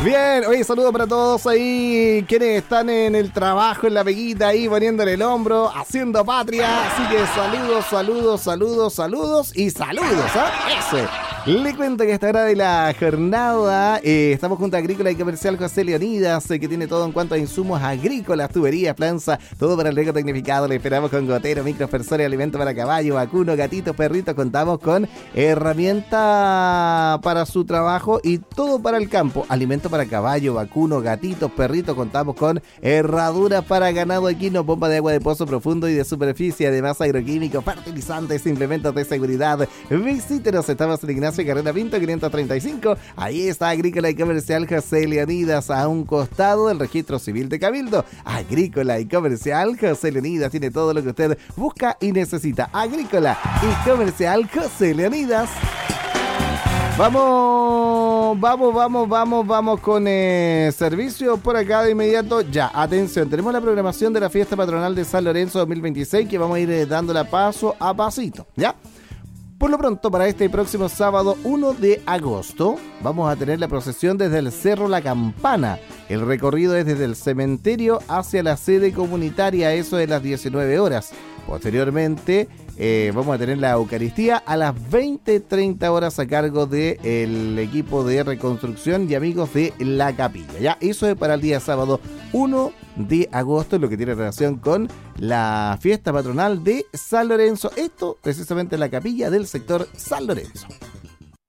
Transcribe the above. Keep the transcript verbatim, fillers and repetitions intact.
Bien, oye, saludos para todos ahí, quienes están en el trabajo, en la peguita ahí, poniéndole el hombro, haciendo patria. Así que saludos, saludos, saludos, saludos y saludos, ¿ah? Eso. Le cuento que a esta hora de la jornada eh, estamos junto a Agrícola y Comercial José Leonidas, eh, que tiene todo en cuanto a insumos agrícolas, tuberías, planza, todo para el riego tecnificado. Le esperamos con gotero, microaspersores, alimento para caballo, vacuno, gatitos, perritos. Contamos con herramienta para su trabajo y todo para el campo. Alimento para caballo, vacuno, gatitos, perritos. Contamos con herraduras para ganado equino, bomba de agua de pozo profundo y de superficie, además agroquímicos, fertilizantes, implementos de seguridad. Visítenos, estamos en Ignacio Carrera Pinto quinientos treinta y cinco. Ahí está Agrícola y Comercial José Leonidas, a un costado del registro civil de Cabildo. Agrícola y Comercial José Leonidas tiene todo lo que usted busca y necesita. Agrícola y Comercial José Leonidas. Vamos, vamos, vamos, vamos, vamos con eh, servicio por acá de inmediato. Ya, atención, tenemos la programación de la fiesta patronal de San Lorenzo dos mil veintiséis que vamos a ir eh, dándola paso a pasito, ¿ya? Por lo pronto, para este próximo sábado uno de agosto, vamos a tener la procesión desde el Cerro La Campana. El recorrido es desde el cementerio hacia la sede comunitaria, eso de las diecinueve horas. Posteriormente, eh, vamos a tener la Eucaristía a las veinte treinta horas a cargo del equipo de reconstrucción y amigos de la capilla. Ya, eso es para el día sábado uno de agosto, lo que tiene relación con la fiesta patronal de San Lorenzo. Esto precisamente en la capilla del sector San Lorenzo.